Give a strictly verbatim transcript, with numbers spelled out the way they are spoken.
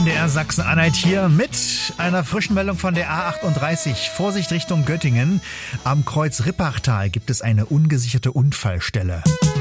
M D R Sachsen-Anhalt hier mit einer frischen Meldung von der A achtunddreißig. Vorsicht Richtung Göttingen. Am Kreuz Rippachtal gibt es eine ungesicherte Unfallstelle.